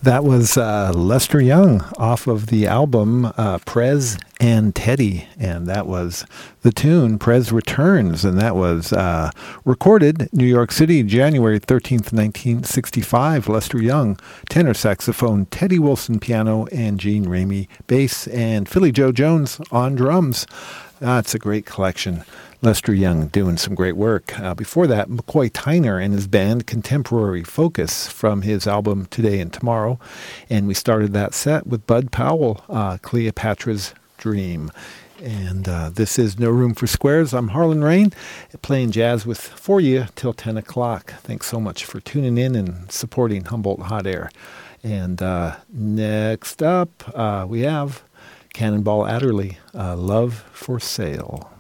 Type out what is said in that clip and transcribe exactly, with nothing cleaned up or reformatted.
That was uh, Lester Young off of the album uh, Prez and Teddy, and that was the tune Prez Returns, and that was uh, recorded New York City, January thirteenth, nineteen sixty-five. Lester Young, tenor saxophone, Teddy Wilson piano, and Gene Ramey bass, and Philly Joe Jones on drums. That's a great collection. Lester Young doing some great work. Uh, before that, McCoy Tyner and his band Contemporary Focus from his album Today and Tomorrow. And we started that set with Bud Powell, uh, Cleopatra's Dream. And uh, this is No Room for Squares. I'm Harlan Rain, playing jazz with for you till ten o'clock. Thanks so much for tuning in and supporting Humboldt Hot Air. And uh, next up, uh, we have Cannonball Adderley, uh, Love for Sale.